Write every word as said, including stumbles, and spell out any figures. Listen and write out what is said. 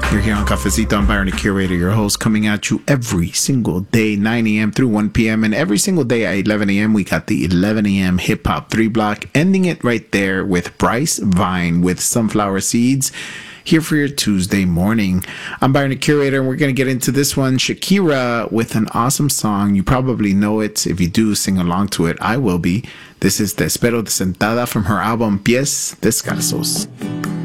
You're here on Cafecito. I'm Byron, the curator, your host, coming at you every single day, nine a.m. through one p.m. And every single day at eleven a.m., we got the eleven a.m. Hip Hop three block, ending it right there with Bryce Vine with Sunflower Seeds. Here for your Tuesday morning. I'm Byron, the curator, and we're going to get into this one. Shakira with an awesome song. You probably know it. If you do, sing along to it. I will be. This is Te Espero de Sentada from her album Pies Descalzos.